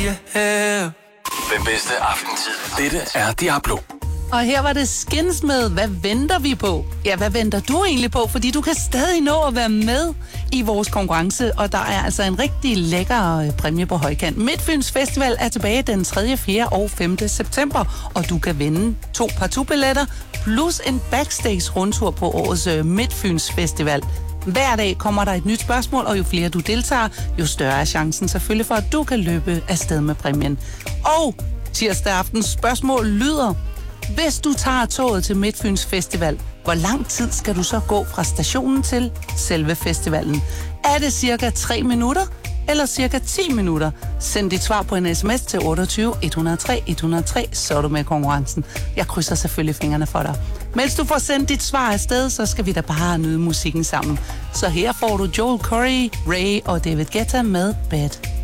yeah. Den bedste aftentid. Dette er Diablo. Og her var det Skins med, hvad venter vi på? Ja, hvad venter du egentlig på? Fordi du kan stadig nå at være med i vores konkurrence, og der er altså en rigtig lækker præmie på højkant. Midtfyns Festival er tilbage den 3., 4. og 5. september, og du kan vinde 2 partout-billetter plus en backstage-rundtur på årets Midtfyns Festival. Hver dag kommer der et nyt spørgsmål, og jo flere du deltager, jo større er chancen selvfølgelig for, at du kan løbe afsted med præmien. Og tirsdag aftens spørgsmål lyder: hvis du tager toget til Midtfyns Festival, hvor lang tid skal du så gå fra stationen til selve festivalen? Er det cirka 3 minutter eller cirka 10 minutter? Send dit svar på en sms til 28 103 103, så er du med i konkurrencen. Jeg krydser selvfølgelig fingrene for dig. Mens du får sendt dit svar afsted, så skal vi da bare nyde musikken sammen. Så her får du Joel Corey, Ray og David Guetta med Bad.